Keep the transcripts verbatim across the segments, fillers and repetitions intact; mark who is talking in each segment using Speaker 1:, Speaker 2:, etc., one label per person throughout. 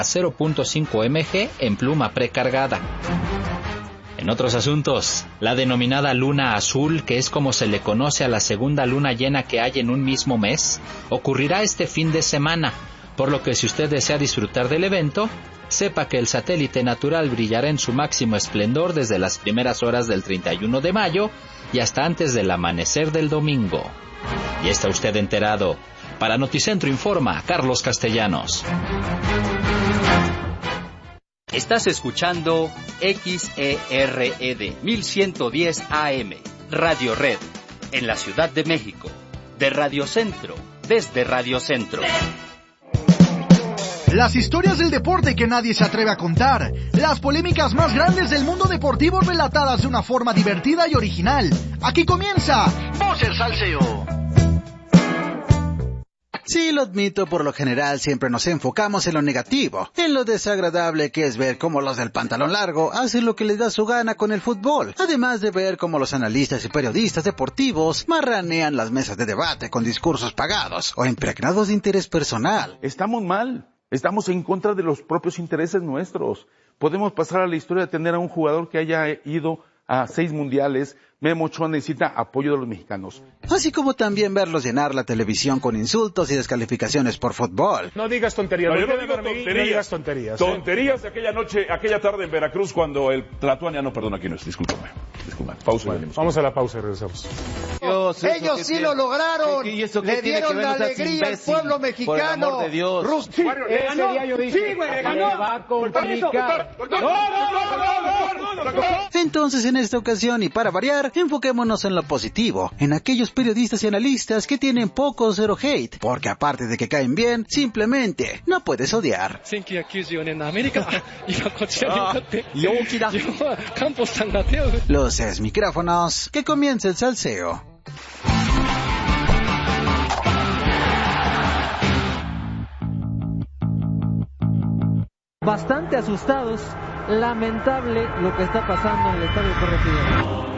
Speaker 1: a cero punto cinco megavatios en pluma precargada. En otros asuntos, la denominada luna azul, que es como se le conoce a la segunda luna llena que hay en un mismo mes, ocurrirá este fin de semana, por lo que si usted desea disfrutar del evento, sepa que el satélite natural brillará en su máximo esplendor desde las primeras horas del treinta y uno de mayo y hasta antes del amanecer del domingo. Y está usted enterado. Para Noticentro informa Carlos Castellanos.
Speaker 2: Estás escuchando X E R E D mil ciento diez A M, Radio Red, en la Ciudad de México, de Radio Centro, desde Radio Centro.
Speaker 3: Las historias del deporte que nadie se atreve a contar, las polémicas más grandes del mundo deportivo relatadas de una forma divertida y original. Aquí comienza Voz el Salseo.
Speaker 4: Sí, lo admito, por lo general siempre nos enfocamos en lo negativo, en lo desagradable que es ver cómo los del pantalón largo hacen lo que les da su gana con el fútbol, además de ver cómo los analistas y periodistas deportivos marranean las mesas de debate con discursos pagados o impregnados de interés personal.
Speaker 5: Estamos mal, estamos en contra de los propios intereses nuestros. Podemos pasar a la historia de tener a un jugador que haya ido a seis mundiales. Memo Ochoa necesita apoyo de los mexicanos.
Speaker 4: Así como también verlos llenar la televisión con insultos y descalificaciones por fútbol.
Speaker 6: No digas tonterías.
Speaker 7: No, yo no digo tonterías.
Speaker 6: No digas tonterías. ¿eh?
Speaker 7: Tonterías de aquella noche, aquella tarde en Veracruz cuando el Tlatuania, no, perdón, aquí no es, discúlpame. Discúlpame, pausa.
Speaker 6: Bueno, vamos a la pausa y regresamos.
Speaker 8: Dios, Ellos sí tiene, lo lograron. ¿Y eso le dieron la alegría al pueblo mexicano. Por el amor de Dios.
Speaker 6: Rus sí, bueno, ese ganó. Día yo dije. Sí, güey, ganó. Va a complicar.
Speaker 4: Entonces, en esta ocasión, y para variar, enfoquémonos en lo positivo, en aquellos periodistas y analistas que tienen poco o cero hate, porque aparte de que caen bien, simplemente no puedes odiar. Luces, micrófonos, que comience el salseo.
Speaker 9: Bastante asustados, lamentable lo que está pasando en el Estadio Corregidora.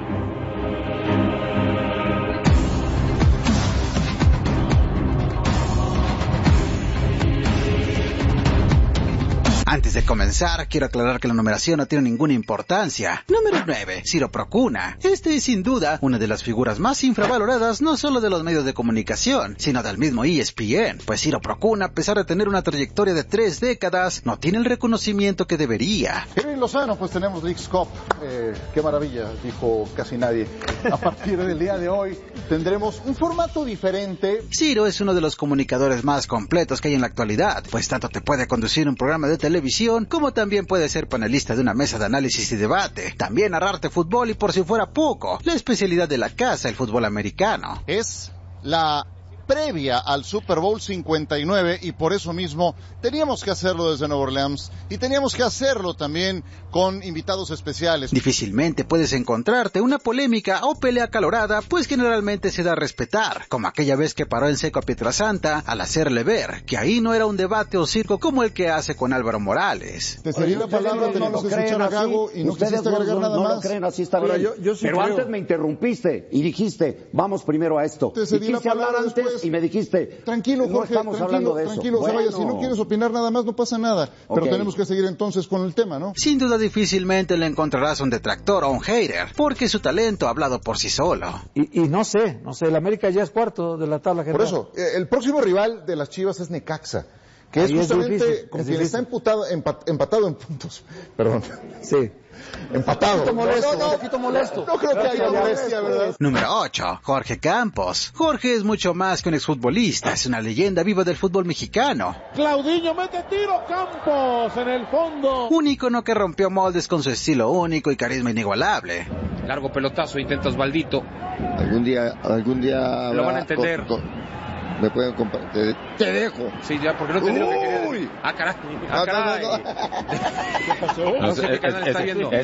Speaker 4: Antes de comenzar, quiero aclarar que la numeración no tiene ninguna importancia. Número nueve, Ciro Procuna. Este es sin duda una de las figuras más infravaloradas no solo de los medios de comunicación, sino del mismo E S P N. Pues Ciro Procuna, a pesar de tener una trayectoria de tres décadas, no tiene el reconocimiento que debería.
Speaker 10: En Lozano, pues tenemos Leagues Cup. Eh, qué maravilla, dijo casi nadie. A partir del día de hoy tendremos un formato diferente.
Speaker 4: Ciro es uno de los comunicadores más completos que hay en la actualidad, pues tanto te puede conducir un programa de televisión como también puede ser panelista de una mesa de análisis y debate, también narrarte fútbol y, por si fuera poco, la especialidad de la casa, el fútbol americano.
Speaker 10: Es la previa al Super Bowl cincuenta y nueve y por eso mismo teníamos que hacerlo desde Nueva Orleans y teníamos que hacerlo también con invitados especiales.
Speaker 4: Difícilmente puedes encontrarte una polémica o pelea acalorada, pues generalmente se da a respetar, como aquella vez que paró en seco a Pietrasanta al hacerle ver que ahí no era un debate o circo como el que hace con Álvaro Morales.
Speaker 10: Te cedí la palabra,
Speaker 11: no,
Speaker 10: tenemos
Speaker 11: no
Speaker 10: que escuchar a Gago y no quisiste agregar nada
Speaker 11: no
Speaker 10: más.
Speaker 11: No lo creen, así está
Speaker 10: Ahora,
Speaker 11: bien.
Speaker 10: Yo, yo sí
Speaker 11: Pero
Speaker 10: creo.
Speaker 11: antes me interrumpiste y dijiste, vamos primero a esto.
Speaker 10: Te cedí
Speaker 11: y quise
Speaker 10: la palabra
Speaker 11: hablar antes
Speaker 10: después.
Speaker 11: y me dijiste,
Speaker 10: tranquilo,
Speaker 11: no
Speaker 10: Jorge,
Speaker 11: estamos
Speaker 10: tranquilo,
Speaker 11: hablando de eso.
Speaker 10: tranquilo,
Speaker 11: Bueno.
Speaker 10: se vaya. Si no quieres opinar nada más, no pasa nada. Pero
Speaker 11: Okay.
Speaker 10: tenemos que seguir entonces con el tema, ¿no?
Speaker 4: Sin duda difícilmente le encontrarás un detractor o un hater, porque su talento ha hablado por sí solo.
Speaker 9: Y, y no sé, no sé, el América ya es cuarto de la tabla general.
Speaker 10: Por eso, eh, el próximo rival de las Chivas es Necaxa, que
Speaker 9: Ahí
Speaker 10: es
Speaker 9: es
Speaker 10: justamente
Speaker 9: difícil,
Speaker 10: con
Speaker 9: es
Speaker 10: quien
Speaker 9: difícil.
Speaker 10: está emputado, empat, empatado en puntos. Perdón.
Speaker 9: Sí.
Speaker 10: Empatado.
Speaker 11: Un poquito molesto,
Speaker 10: no, no,
Speaker 11: un poquito molesto.
Speaker 10: No creo que haya molestia, ¿verdad?
Speaker 4: Número ocho, Jorge Campos. Jorge es mucho más que un exfutbolista, es una leyenda viva del fútbol mexicano.
Speaker 6: Claudinho mete tiro, Campos en el fondo.
Speaker 4: Un ícono que rompió moldes con su estilo único y carisma inigualable.
Speaker 12: Largo pelotazo, intenta Osvaldito.
Speaker 13: Algún día, algún día...
Speaker 12: Lo van a entender.
Speaker 13: Con, con, me pueden comprar. Te, te dejo.
Speaker 12: Sí, ya, porque no entendí lo que quería. Ah, caray. Ah, caray.
Speaker 13: No, no, no.
Speaker 12: ¿Qué pasó? No sé qué canal está viendo.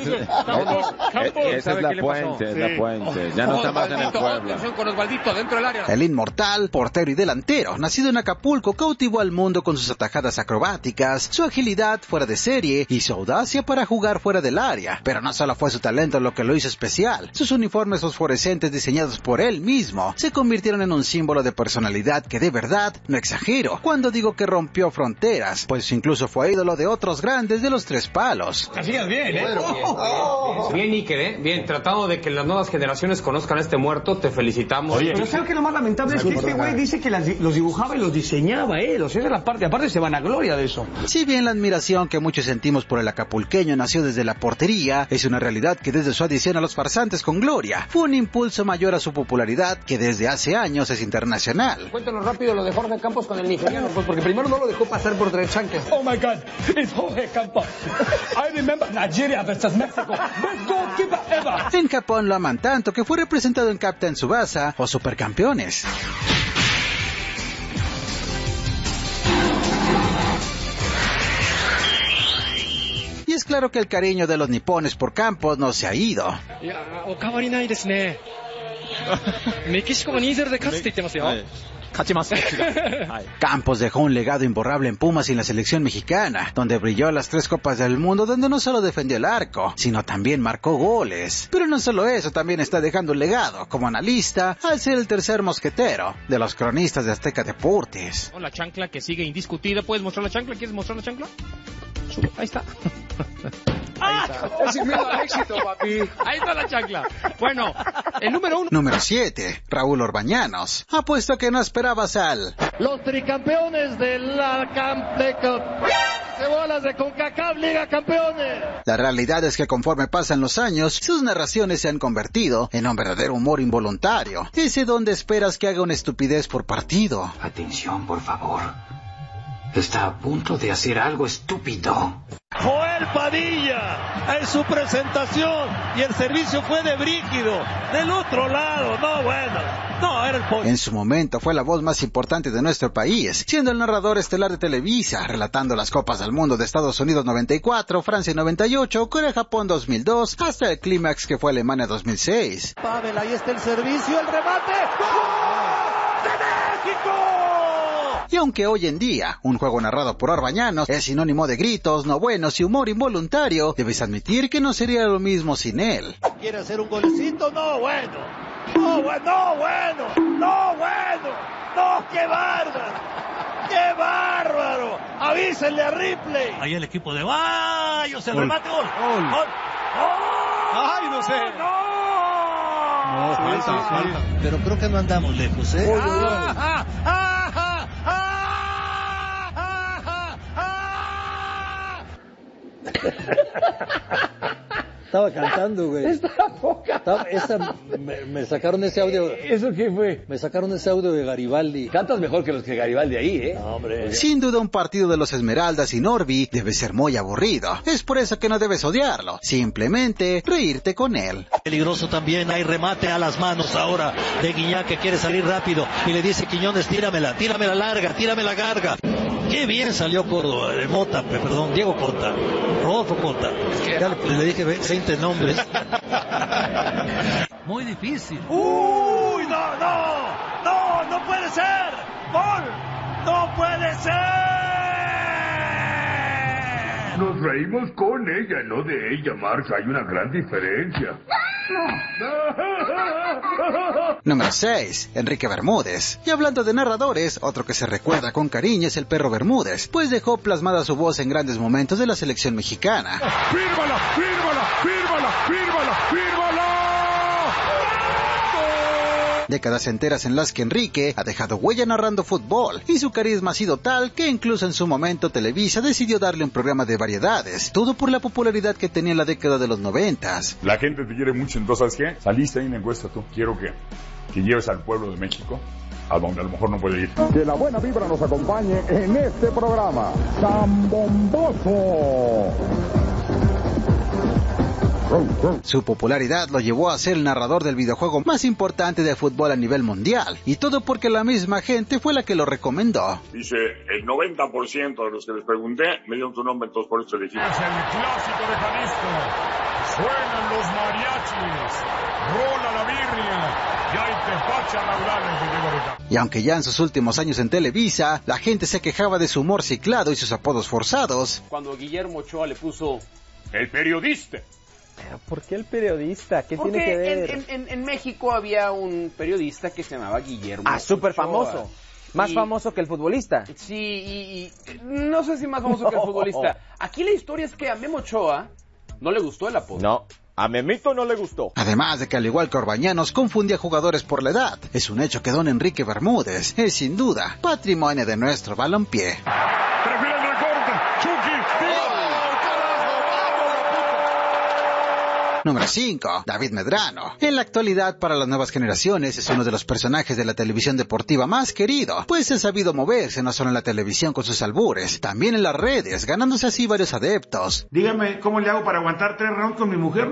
Speaker 14: Esa es la puente, es la puente. Ya no está más en el Puebla.
Speaker 12: Con Osvaldito dentro del área.
Speaker 4: El inmortal, portero y delantero, nacido en Acapulco, cautivó al mundo con sus atajadas acrobáticas, su agilidad fuera de serie y su audacia para jugar fuera del área. Pero no solo fue su talento lo que lo hizo especial. Sus uniformes fosforescentes diseñados por él mismo se convirtieron en un símbolo de personalidad que de verdad no exagero cuando digo que rompió fronteras, pues incluso fue ídolo de otros grandes de los tres palos.
Speaker 6: Hacías bien, ¿eh? Bueno, bien, bien, bien, Iker, ¿eh? Bien, tratado de que las nuevas generaciones conozcan a este muerto, te felicitamos.
Speaker 15: Oye, pero ¿sabes qué? Lo más lamentable es que este güey dice que las, los dibujaba y los diseñaba él, o sea, esa es la parte, aparte se vanagloria de eso.
Speaker 4: Si bien la admiración que muchos sentimos por el acapulqueño nació desde la portería, es una realidad que desde su adición a los farsantes con gloria, fue un impulso mayor a su popularidad que desde hace años es internacional.
Speaker 6: Cuéntanos rápido lo de Jorge Campos con el nigeriano, pues porque primero no lo dejó pasar por tres chanclas.
Speaker 15: Oh my God, it's Jorge Campos. I remember Nigeria versus Mexico. Best goalkeeper ever.
Speaker 4: En Japón lo aman tanto que fue representado en Captain Tsubasa o Supercampeones. Y es claro que el cariño de los nipones por Campos no se ha ido. Campos dejó un legado imborrable en Pumas y en la selección mexicana, donde brilló las tres copas del mundo, donde no solo defendió el arco, sino también marcó goles. Pero no solo eso, también está dejando un legado como analista al ser el tercer mosquetero de los cronistas de Azteca Deportes.
Speaker 6: La chancla que sigue indiscutida. ¿Puedes mostrar la chancla? ¿Quieres mostrar la chancla? Ahí está. Ahí está.
Speaker 12: Es sin miedo al éxito, papi.
Speaker 6: Ahí está la chancla. Bueno, el número uno.
Speaker 4: Número siete, Raúl Orbañanos. Apuesto que no esperabas al...
Speaker 8: Los tricampeones de la Campeco. Cebolas de CONCACAF Liga Campeones.
Speaker 4: La realidad es que conforme pasan los años, sus narraciones se han convertido en un verdadero humor involuntario. Ese donde esperas que haga una estupidez por partido.
Speaker 16: Atención, por favor. Está a punto de hacer algo estúpido.
Speaker 17: Joel Padilla en su presentación y el servicio fue de Brígido del otro lado. No, bueno, no, era el pollo.
Speaker 4: En su momento fue la voz más importante de nuestro país, siendo el narrador estelar de Televisa, relatando las Copas del Mundo de Estados Unidos noventa y cuatro, Francia noventa y ocho, Corea-Japón dos mil dos, hasta el clímax que fue Alemania dos mil seis.
Speaker 8: Pavel, ahí está el servicio, el remate. ¡Gol de México!
Speaker 4: Y aunque hoy en día un juego narrado por Orbañanos es sinónimo de gritos no buenos y humor involuntario, debes admitir que no sería lo mismo sin él.
Speaker 8: ¿Quiere hacer un golecito? No, bueno. No, bueno, no, bueno. No, bueno. No, qué bárbaro. ¡Qué bárbaro! Avísenle a Ripley.
Speaker 17: Ahí el equipo de Bayos, el remate, gol. Gol. Gol.
Speaker 8: ¡Ay, no sé! ¡No!
Speaker 17: No, falta, sí, sí, falta. Sí. Pero creo que no andamos lejos, ¿eh?
Speaker 8: Oye, ah, ah, ah, ah, ah.
Speaker 9: Estaba cantando, güey.
Speaker 8: Estaba poca.
Speaker 9: Estaba, esa, me, me sacaron ese audio.
Speaker 15: ¿Eso qué fue?
Speaker 9: Me sacaron ese audio de Garibaldi.
Speaker 15: Cantas mejor que los que Garibaldi ahí, ¿eh?
Speaker 9: No, hombre.
Speaker 4: Sin duda un partido de los Esmeraldas y Norby debe ser muy aburrido. Es por eso que no debes odiarlo. Simplemente reírte con él.
Speaker 17: Peligroso también, hay remate a las manos ahora de Guiñac que quiere salir rápido y le dice Quiñones, tíramela, tíramela larga, tíramela larga. Qué bien salió Córdoba, eh, Mota, perdón, Diego Cota, Rodolfo Cota. Ya le, le dije veinte nombres. Muy difícil.
Speaker 8: ¡Uy, no, no! ¡No, no puede ser! ¡Gol! ¡No puede ser!
Speaker 18: Nos reímos con ella, no de ella, Marx. Hay una gran diferencia.
Speaker 4: Número seis, Enrique Bermúdez. Y hablando de narradores, otro que se recuerda con cariño es el Perro Bermúdez, pues dejó plasmada su voz en grandes momentos de la selección mexicana.
Speaker 18: ¡Fírmala, fírmala, fírmala, fírmala, fírmala!
Speaker 4: Décadas enteras en las que Enrique ha dejado huella narrando fútbol, y su carisma ha sido tal que incluso en su momento Televisa decidió darle un programa de variedades, todo por la popularidad que tenía en la década de los noventas.
Speaker 7: La gente te quiere mucho, entonces ¿sabes qué? Saliste ahí en la encuesta tú. Quiero que, que lleves al pueblo de México a donde a lo mejor no puede ir.
Speaker 18: Que la buena vibra nos acompañe en este programa tan bomboso.
Speaker 4: Su popularidad lo llevó a ser el narrador del videojuego más importante de fútbol a nivel mundial, y todo porque la misma gente fue la que lo recomendó.
Speaker 7: Dice, el noventa por ciento de los que les pregunté me dieron tu nombre, entonces por eso elegí.
Speaker 18: Es el clásico de Jalisco. Suenan los mariachis, rola la birria, y hay tepache raudales de Diego.
Speaker 4: Y aunque ya en sus últimos años en Televisa, la gente se quejaba de su humor ciclado y sus apodos forzados.
Speaker 6: Cuando Guillermo Ochoa le puso...
Speaker 7: El periodista.
Speaker 9: ¿Pero por qué el periodista? ¿Qué
Speaker 6: Porque
Speaker 9: tiene que ver?
Speaker 6: En, en, en México había un periodista que se llamaba Guillermo
Speaker 9: Ah, súper famoso.
Speaker 19: Más y... famoso que el futbolista.
Speaker 20: Sí, y, y no sé si más famoso no. que el futbolista. Aquí la historia es que a Memo Ochoa no le gustó el apodo.
Speaker 14: No. A Memito no le gustó.
Speaker 4: Además de que al igual que Orbañanos confundía jugadores por la edad, es un hecho que don Enrique Bermúdez es sin duda patrimonio de nuestro balompié.
Speaker 18: Prefiere el recorte, Chucky.
Speaker 4: Número cinco. David Medrano. En la actualidad, para las nuevas generaciones, es uno de los personajes de la televisión deportiva más querido, pues ha sabido moverse no solo en la televisión con sus albures, también en las redes, ganándose así varios adeptos.
Speaker 21: Dígame, ¿cómo le hago para aguantar tres rounds con mi mujer?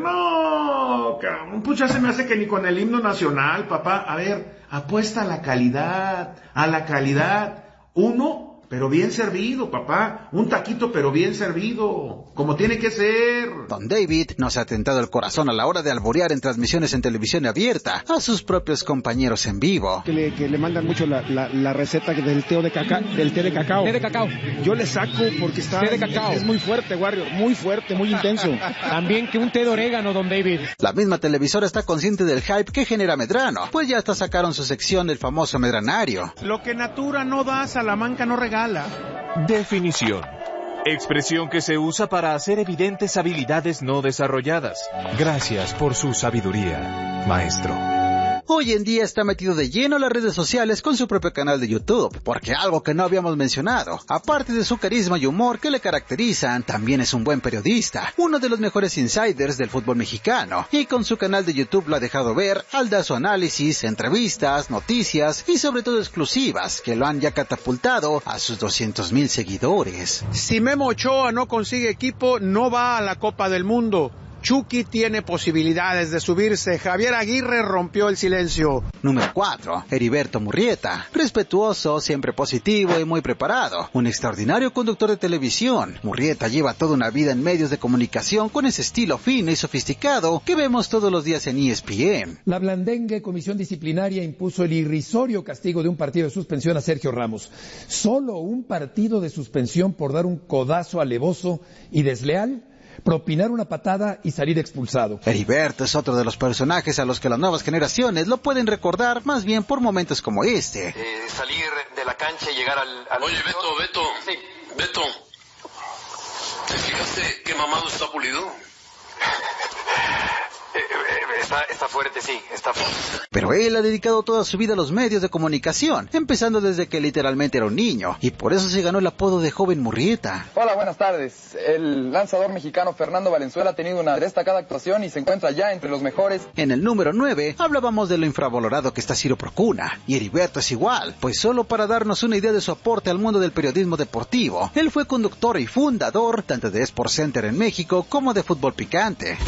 Speaker 21: No, cabrón, pucha, se me hace que ni con el himno nacional, papá. A ver, apuesta a la calidad, a la calidad. Uno, pero bien servido, papá. Un taquito, pero bien servido. Como tiene que ser.
Speaker 4: Don David nos ha tentado el corazón a la hora de alborear en transmisiones en televisión abierta a sus propios compañeros en vivo.
Speaker 22: Que le, que le mandan mucho la, la, la receta del té de cacao. Del té de cacao.
Speaker 6: Té de cacao.
Speaker 22: Yo le saco porque está...
Speaker 6: Té de cacao.
Speaker 22: Es muy fuerte, Warrior. Muy fuerte, muy intenso.
Speaker 6: También que un té de orégano, Don David.
Speaker 4: La misma televisora está consciente del hype que genera Medrano, pues ya hasta sacaron su sección del famoso Medranario.
Speaker 22: Lo que Natura no da, Salamanca no regala.
Speaker 23: Definición. Expresión que se usa para hacer evidentes habilidades no desarrolladas. Gracias por su sabiduría, maestro.
Speaker 4: Hoy en día está metido de lleno en las redes sociales con su propio canal de YouTube, porque algo que no habíamos mencionado, aparte de su carisma y humor que le caracterizan, también es un buen periodista, uno de los mejores insiders del fútbol mexicano, y con su canal de YouTube lo ha dejado ver al dar su análisis, entrevistas, noticias y sobre todo exclusivas, que lo han ya catapultado a sus doscientos mil seguidores.
Speaker 22: Si Memo Ochoa no consigue equipo, no va a la Copa del Mundo. Chucky tiene posibilidades de subirse. Javier Aguirre rompió el silencio.
Speaker 4: Número cuatro. Heriberto Murrieta. Respetuoso, siempre positivo y muy preparado. Un extraordinario conductor de televisión. Murrieta lleva toda una vida en medios de comunicación con ese estilo fino y sofisticado que vemos todos los días en E S P N.
Speaker 24: La blandengue comisión disciplinaria impuso el irrisorio castigo de un partido de suspensión a Sergio Ramos. Solo un partido de suspensión por dar un codazo alevoso y desleal, propinar una patada y salir expulsado.
Speaker 4: Heriberto es otro de los personajes a los que las nuevas generaciones lo pueden recordar más bien por momentos como este.
Speaker 25: Eh, salir de la cancha y llegar al... al
Speaker 26: Oye, Beto, Beto,
Speaker 25: sí.
Speaker 26: Beto, ¿te fijaste qué mamado está Pulido?
Speaker 25: Eh, eh, está, está fuerte, sí, está fuerte.
Speaker 4: Pero él ha dedicado toda su vida a los medios de comunicación, empezando desde que literalmente era un niño, y por eso se ganó el apodo de Joven Murrieta.
Speaker 27: Hola, buenas tardes. El lanzador mexicano Fernando Valenzuela ha tenido una destacada actuación y se encuentra ya entre los mejores.
Speaker 4: En el número nueve hablábamos de lo infravalorado que está Ciro Procuna, y Heriberto es igual, pues solo para darnos una idea de su aporte al mundo del periodismo deportivo, él fue conductor y fundador tanto de SportsCenter en México como de Fútbol Picante.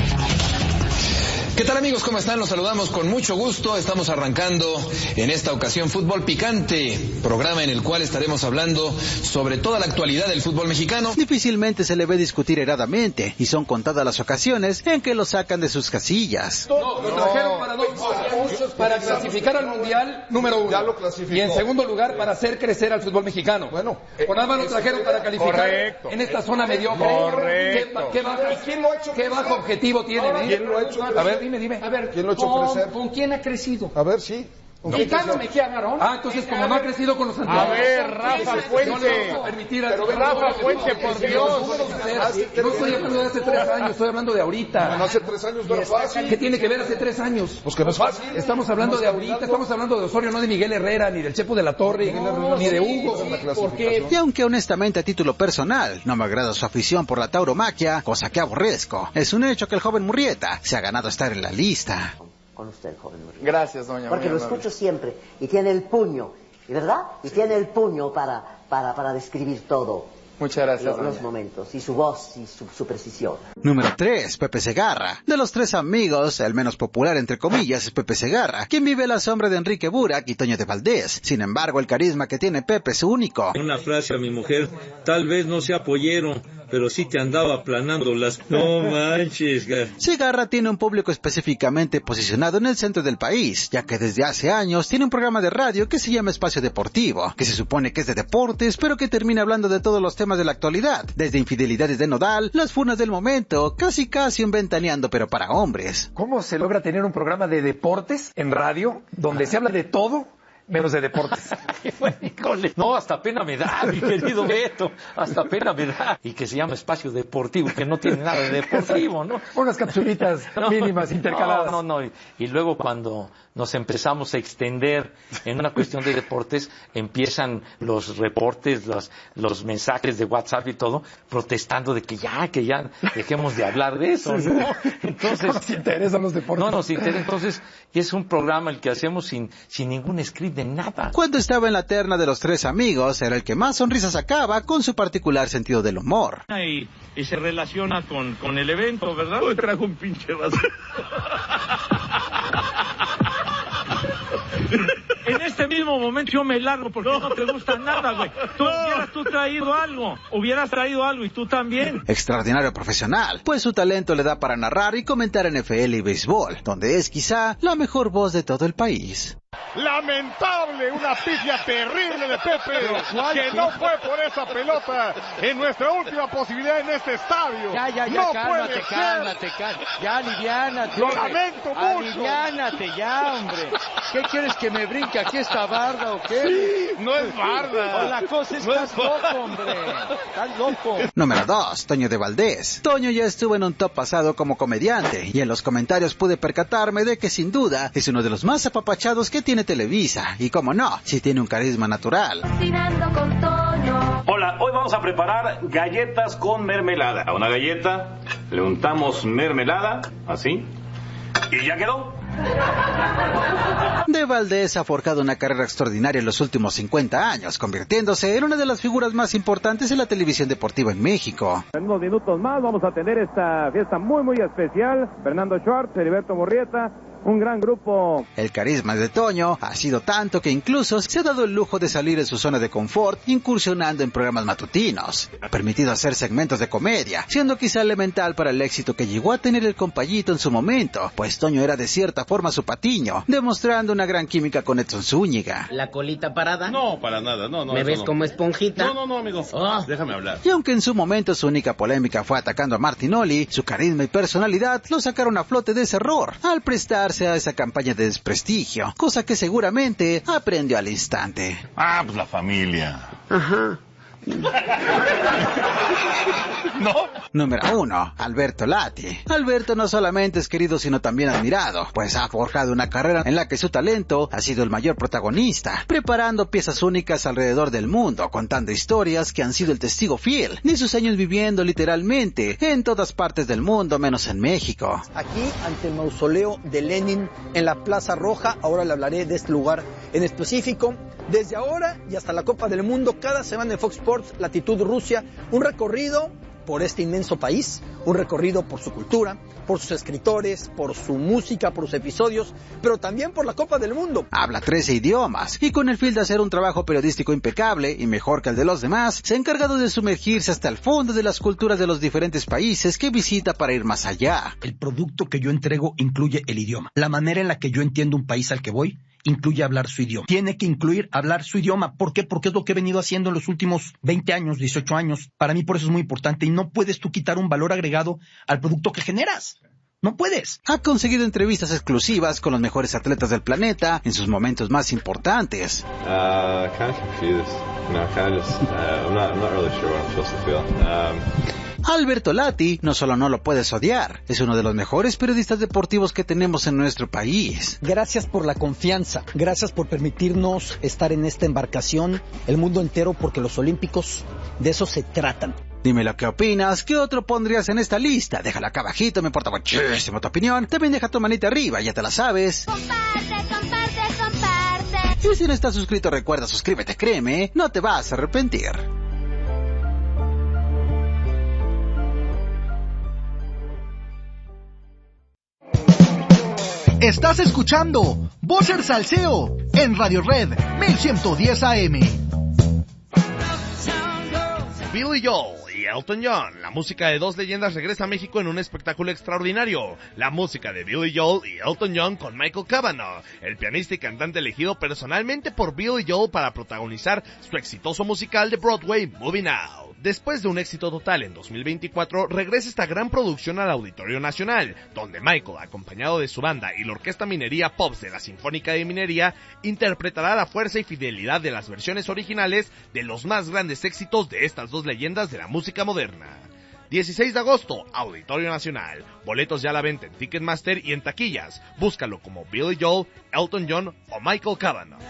Speaker 28: ¿Qué tal, amigos? ¿Cómo están? Los saludamos con mucho gusto. Estamos arrancando en esta ocasión Fútbol Picante, programa en el cual estaremos hablando sobre toda la actualidad del fútbol mexicano.
Speaker 4: Difícilmente se le ve discutir eradamente, y son contadas las ocasiones en que lo sacan de sus casillas.
Speaker 24: No, lo trajeron para dos cosas, para clasificar al Mundial, número uno.
Speaker 21: Ya lo clasificó.
Speaker 24: Y en segundo lugar, para hacer crecer al fútbol mexicano. Bueno, por nada más lo trajeron para calificar
Speaker 21: correcto,
Speaker 24: en esta zona mediocre.
Speaker 21: Correcto.
Speaker 24: ¿Qué, qué, bajo,
Speaker 21: ¿Quién lo ha hecho
Speaker 24: qué bajo objetivo tienen, eh?
Speaker 21: ¿Quién lo ha hecho
Speaker 24: A ver, dime, dime.
Speaker 21: A ver, ¿quién lo ha hecho
Speaker 24: ¿con,
Speaker 21: crecer?
Speaker 24: ¿Con quién ha crecido?
Speaker 21: A ver, sí.
Speaker 24: Quitándome que agarró. Ah, entonces como no ha crecido con los anteriores.
Speaker 21: A ver, Rafa Fuente.
Speaker 24: No le vamos a permitir a...
Speaker 21: Pero Rafa Fuente, por Dios.
Speaker 24: No estoy hablando de hace tres años, estoy hablando de ahorita.
Speaker 21: No, hace tres años no era fácil.
Speaker 24: ¿Qué tiene que ver hace tres años?
Speaker 21: Pues que no es fácil.
Speaker 24: Estamos hablando de ahorita, estamos hablando de Osorio, no de Miguel Herrera, ni del Chepo de la Torre,
Speaker 21: no,
Speaker 24: ni de Hugo.
Speaker 21: Porque...
Speaker 4: Y aunque honestamente a título personal no me agrada su afición por la tauromaquia, cosa que aborrezco, es un hecho que el joven Murrieta se ha ganado estar en la lista.
Speaker 29: Con usted, joven Murrieta.
Speaker 27: Gracias, doña.
Speaker 29: Porque lo escucho siempre y tiene el puño, ¿verdad? Y tiene el puño para, para, para describir todo.
Speaker 27: Muchas gracias,
Speaker 29: Los, los momentos, y su voz, y su, su precisión.
Speaker 4: Número tres, Pepe Segarra. De los tres amigos, el menos popular entre comillas es Pepe Segarra, quien vive a la sombra de Enrique Burak y Toño de Valdés. Sin embargo, el carisma que tiene Pepe es único.
Speaker 30: Una frase a mi mujer, tal vez no se apoyaron, pero sí te andaba aplanando las... No manches.
Speaker 4: Segarra tiene un público específicamente posicionado en el centro del país, ya que desde hace años tiene un programa de radio que se llama Espacio Deportivo, que se supone que es de deportes, pero que termina hablando de todos los temas de la actualidad, desde infidelidades de Nodal, las funas del momento, casi casi un ventaneando pero para hombres.
Speaker 24: ¿Cómo se logra tener un programa de deportes en radio donde se habla de todo?
Speaker 1: menos de deportes.
Speaker 2: Híjole, no, hasta pena me da, mi querido Beto, hasta pena me da. Y que se llama Espacio Deportivo, que no tiene nada de deportivo, ¿no?
Speaker 1: Unas capsulitas no, mínimas intercaladas.
Speaker 2: No, no, no. Y, y luego cuando nos empezamos a extender en una cuestión de deportes, empiezan los reportes, los, los mensajes de WhatsApp y todo, protestando de que ya, que ya dejemos de hablar de eso, ¿no? Entonces,
Speaker 1: no nos interesan los deportes.
Speaker 2: No nos interesa. Entonces, es un programa el que hacemos sin, sin ningún script de nada.
Speaker 4: Cuando estaba en la terna de los tres amigos, era el que más sonrisas sacaba con su particular sentido del humor.
Speaker 8: Y, y se relaciona con, con el evento, ¿verdad? Hoy trajo un pinche vaso. En este mismo momento yo me largo porque no, no te gusta nada, güey. Tú no. hubieras tú traído algo, hubieras traído algo y tú también.
Speaker 4: Extraordinario profesional, pues su talento le da para narrar y comentar N F L y béisbol, donde es quizá la mejor voz de todo el país.
Speaker 18: Lamentable, una pifia terrible de Pepe, que no fue por esa pelota en nuestra última posibilidad en este estadio.
Speaker 1: Ya, ya, ya,
Speaker 18: no
Speaker 1: cálmate,
Speaker 18: puede
Speaker 1: cálmate, cálmate, ya, aliviánate.
Speaker 18: Lo lamento mucho.
Speaker 1: Aliviánate ya, hombre. ¿Qué quieres que me brinque aquí esta barda o qué?
Speaker 18: Sí, no es barda.
Speaker 1: O la cosa es
Speaker 18: no
Speaker 1: estás
Speaker 18: es
Speaker 1: loco, hombre. Estás loco.
Speaker 4: Número dos, Toño de Valdés. Toño ya estuvo en un top pasado como comediante, y en los comentarios pude percatarme de que sin duda es uno de los más apapachados que tiene Televisa, y como no, sí tiene un carisma natural.
Speaker 3: Con Toño.
Speaker 5: Hola, hoy vamos a preparar galletas con mermelada. A una galleta le untamos mermelada, así, y ya quedó.
Speaker 4: De Valdés ha forjado una carrera extraordinaria en los últimos cincuenta años, convirtiéndose en una de las figuras más importantes en la televisión deportiva en México.
Speaker 10: En unos minutos más vamos a tener esta fiesta muy muy especial. Fernando Schwartz, Heriberto Murrieta, un gran grupo.
Speaker 4: El carisma de Toño ha sido tanto que incluso se ha dado el lujo de salir de su zona de confort, incursionando en programas matutinos. Ha permitido hacer segmentos de comedia, siendo quizá elemental para el éxito que llegó a tener el Compayito en su momento, pues Toño era de cierta forma su patiño, demostrando una gran química con Edson Zúñiga.
Speaker 11: ¿La colita parada?
Speaker 5: No, para nada, no, no.
Speaker 11: ¿Me ves
Speaker 5: no.
Speaker 11: como esponjita?
Speaker 5: No, no, no, amigo. Oh. Déjame hablar.
Speaker 4: Y aunque en su momento su única polémica fue atacando a Martinoli, su carisma y personalidad lo sacaron a flote de ese error, al prestarse a esa campaña de desprestigio, cosa que seguramente aprendió al instante.
Speaker 5: Ah, pues la familia.
Speaker 11: Ajá.
Speaker 4: ¿No? Número uno, Alberto Lati. Alberto no solamente es querido sino también admirado, pues ha forjado una carrera en la que su talento ha sido el mayor protagonista, preparando piezas únicas alrededor del mundo, contando historias que han sido el testigo fiel de sus años viviendo literalmente en todas partes del mundo menos en México.
Speaker 12: Aquí ante el mausoleo de Lenin en la Plaza Roja, ahora le hablaré de este lugar en específico. Desde ahora y hasta la Copa del Mundo, cada semana en Fox Sports, Latitud Rusia, un recorrido por este inmenso país, un recorrido por su cultura, por sus escritores, por su música, por sus episodios, pero también por la Copa del Mundo.
Speaker 4: Habla trece idiomas y con el fin de hacer un trabajo periodístico impecable y mejor que el de los demás, se ha encargado de sumergirse hasta el fondo de las culturas de los diferentes países que visita para ir más allá.
Speaker 13: El producto que yo entrego incluye el idioma. La manera en la que yo entiendo un país al que voy incluye hablar su idioma. Tiene que incluir hablar su idioma. ¿Por qué? Porque es lo que he venido haciendo en los últimos veinte años, dieciocho años. Para mí por eso es muy importante y no puedes tú quitar un valor agregado al producto que generas. No puedes.
Speaker 4: Ha conseguido entrevistas exclusivas con los mejores atletas del planeta en sus momentos más importantes.
Speaker 16: Uh, kind of confused. No, kind of just, uh, I'm not, I'm not really sure what I'm supposed to feel. Um...
Speaker 4: Alberto Lati no solo no lo puedes odiar, es uno de los mejores periodistas deportivos que tenemos en nuestro país.
Speaker 12: Gracias por la confianza, gracias por permitirnos estar en esta embarcación, el mundo entero, porque los olímpicos de eso se tratan.
Speaker 4: Dime lo que opinas, ¿qué otro pondrías en esta lista? Déjala acá abajito, me importa muchísimo tu opinión. También deja tu manita arriba, ya te la sabes.
Speaker 3: Comparte, comparte, comparte.
Speaker 4: Y si no estás suscrito, recuerda, suscríbete, créeme, no te vas a arrepentir.
Speaker 19: Estás escuchando Vocer Salseo en Radio Red mil ciento diez A M.
Speaker 31: Billy Joel y Elton John, la música de dos leyendas, regresa a México en un espectáculo extraordinario. La música de Billy Joel y Elton John con Michael Cavanaugh, el pianista y cantante elegido personalmente por Billy Joel para protagonizar su exitoso musical de Broadway, Moving Out. Después de un éxito total en dos mil veinticuatro, regresa esta gran producción al Auditorio Nacional, donde Michael, acompañado de su banda y la Orquesta Minería Pops de la Sinfónica de Minería, interpretará la fuerza y fidelidad de las versiones originales de los más grandes éxitos de estas dos leyendas de la música moderna. dieciséis de agosto, Auditorio Nacional. Boletos ya a la venta en Ticketmaster y en taquillas. Búscalo como Billy Joel, Elton John o Michael Cavanagh.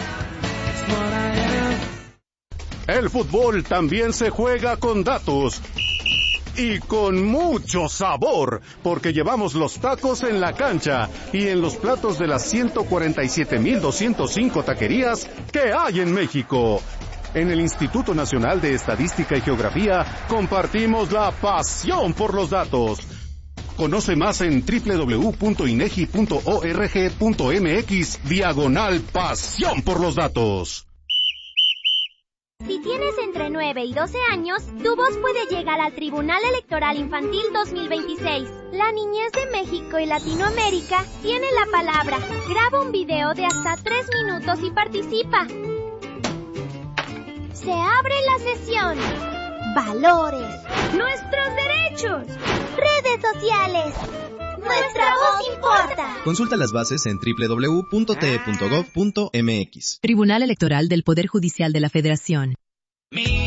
Speaker 6: El fútbol también se juega con datos. Y con mucho sabor, porque llevamos los tacos en la cancha y en los platos de las ciento cuarenta y siete mil doscientos cinco taquerías que hay en México. En el Instituto Nacional de Estadística y Geografía compartimos la pasión por los datos. Conoce más en doble u doble u doble u punto inegi punto org punto mx diagonal pasión por los datos.
Speaker 3: Si tienes entre nueve y doce años, tu voz puede llegar al Tribunal Electoral Infantil dos mil veintiséis. La niñez de México y Latinoamérica tiene la palabra. Graba un video de hasta tres minutos y participa. Se abre la sesión. Valores. Nuestros derechos. Redes sociales. Nuestra voz importa.
Speaker 7: Consulta las bases en doble u doble u doble u punto te punto gov punto mx.
Speaker 9: Tribunal Electoral del Poder Judicial de la Federación.